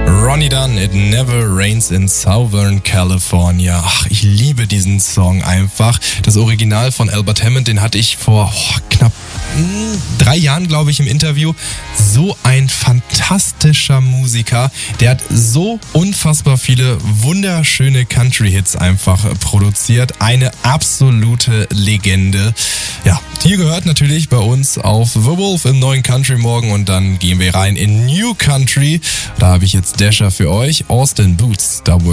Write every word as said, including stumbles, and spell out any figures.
Ronnie Dunn, It Never Rains in Southern California. Ach, ich liebe diesen Song einfach. Das Original von Albert Hammond, den hatte ich vor oh, knapp mh, drei Jahren, glaube ich, im Interview. So ein fantastischer Musiker. Der hat so unfassbar viele wunderschöne Country-Hits einfach produziert. Eine absolute Legende. Ja, hier gehört natürlich bei uns auf The Wolf im neuen Country Morgen und dann gehen wir rein in New Country. Da habe ich jetzt Dasher für euch. Austin Boots, da